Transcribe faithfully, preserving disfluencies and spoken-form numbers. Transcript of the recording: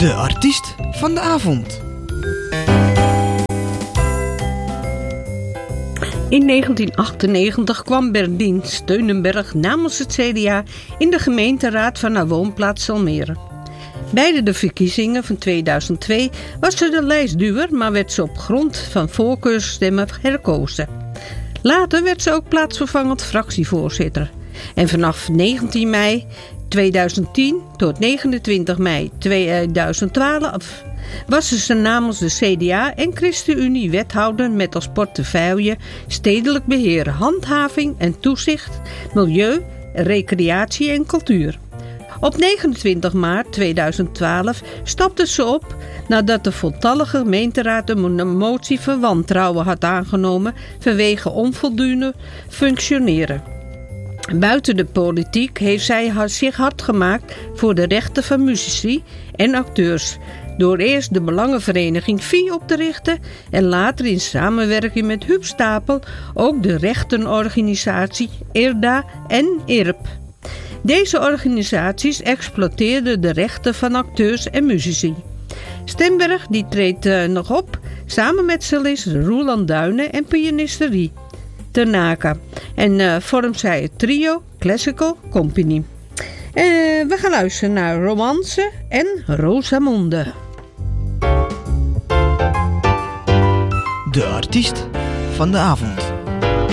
De artiest van de avond. In negentien achtennegentig kwam Berdien Steunenberg namens het C D A in de gemeenteraad van haar woonplaats Almere. Bij de verkiezingen van tweeduizend twee was ze de lijstduwer, maar werd ze op grond van voorkeursstemmen herkozen. Later werd ze ook plaatsvervangend fractievoorzitter. En vanaf negentien mei tweeduizend tien tot negenentwintig mei tweeduizend twaalf was ze namens de C D A en ChristenUnie wethouder met als portefeuille stedelijk beheer, handhaving en toezicht, milieu, recreatie en cultuur. Op negenentwintig maart tweeduizend twaalf stapte ze op nadat de voltallige gemeenteraad een motie van wantrouwen had aangenomen vanwege onvoldoende functioneren. Buiten de politiek heeft zij zich hard gemaakt voor de rechten van muzici en acteurs, door eerst de Belangenvereniging V I op te richten en later in samenwerking met Huub Stapel ook de rechtenorganisatie IRDA en I R P. Deze organisaties exploiteerden de rechten van acteurs en muzici. Stemberg die treedt uh, nog op samen met cellist Roeland Duinen en pianiste Rie Ternaka. En uh, vormt zij het trio Classical Company. Uh, we gaan luisteren naar Romance en Rosamunde. De artiest van de avond.